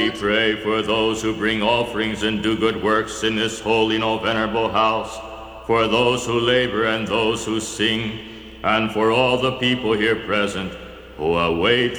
We pray for those who bring offerings and do good works in this holy and venerable house, for those who labor and those who sing, and for all the people here present who await